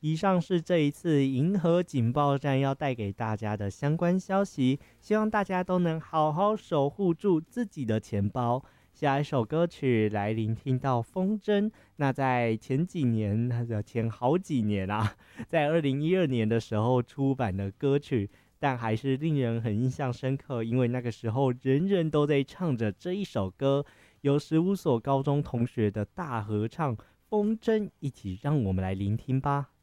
以上是这一次银河警报站要带给大家的相关消息，希望大家都能好好守护住自己的钱包。下一首歌曲来聆听到风筝，那在前几年，前好几年啊，在2012年的时候出版的歌曲，但还是令人很印象深刻，因为那个时候人人都在唱着这一首歌，有15所高中同学的大合唱《风筝》，一起让我们来聆听吧。